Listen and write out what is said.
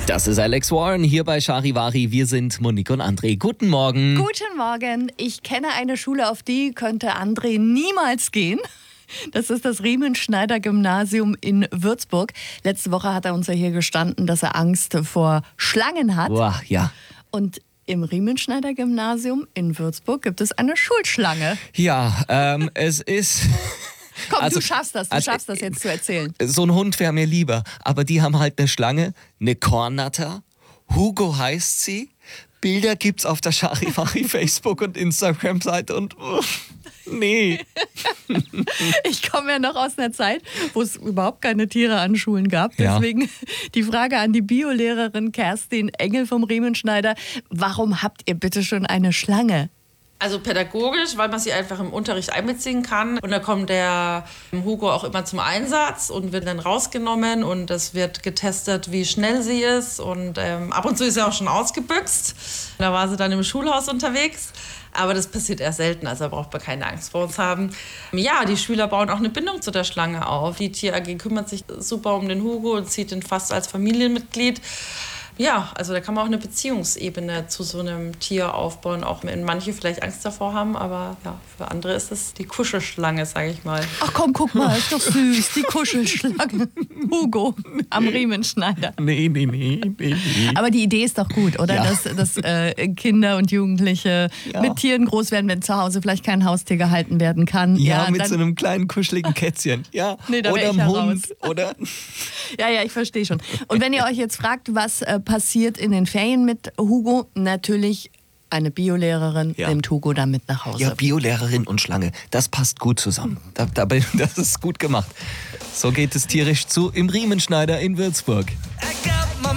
Das ist Alex Warren hier bei Charivari. Wir sind Monique und André. Guten Morgen. Guten Morgen. Ich kenne eine Schule, auf die könnte André niemals gehen. Das ist das Riemenschneider-Gymnasium in Würzburg. Letzte Woche hat er uns ja hier gestanden, dass er Angst vor Schlangen hat. Boah, ja. Und im Riemenschneider-Gymnasium in Würzburg gibt es eine Schulschlange. Ja, es ist... Komm, Also- du schaffst das jetzt zu erzählen. So ein Hund wäre mir lieber. Aber die haben halt eine Schlange, eine Kornnatter. Hugo heißt sie. Bilder gibt's auf der Charivari Facebook- und Instagram-Seite und... nee. Ich komme ja noch aus einer Zeit, wo es überhaupt keine Tiere an Schulen gab. Ja. Deswegen die Frage an die Biolehrerin Kerstin Engel vom Riemenschneider. Warum habt ihr bitte schon eine Schlange? Also pädagogisch, weil man sie einfach im Unterricht einbeziehen kann. Und da kommt der Hugo auch immer zum Einsatz und wird dann rausgenommen und es wird getestet, wie schnell sie ist. Und ab und zu ist sie auch schon ausgebüxt. Da war sie dann im Schulhaus unterwegs. Aber das passiert eher selten, also da braucht man keine Angst vor uns haben. Ja, die Schüler bauen auch eine Bindung zu der Schlange auf. Die Tier AG kümmert sich super um den Hugo und sieht ihn fast als Familienmitglied. Ja, also da kann man auch eine Beziehungsebene zu so einem Tier aufbauen, auch wenn manche vielleicht Angst davor haben, aber ja, für andere ist es die Kuschelschlange, sage ich mal. Ach komm, guck mal, ist doch süß, die Kuschelschlange. Hugo am Riemenschneider. Nee. Aber die Idee ist doch gut, oder? Ja. Dass Kinder und Jugendliche Ja. mit Tieren groß werden, wenn zu Hause vielleicht kein Haustier gehalten werden kann. Ja, mit dann, so einem kleinen, kuscheligen Kätzchen. Ja, Nee, da wär oder ich einem ja Hund. Oder... ja, ich verstehe schon. Und wenn ihr euch jetzt fragt, was passiert in den Ferien mit Hugo, natürlich eine Biolehrerin Ja. nimmt Hugo dann mit nach Hause. Ja, Biolehrerin und Schlange, das passt gut zusammen. Das ist gut gemacht. So geht es tierisch zu im Riemenschneider in Würzburg.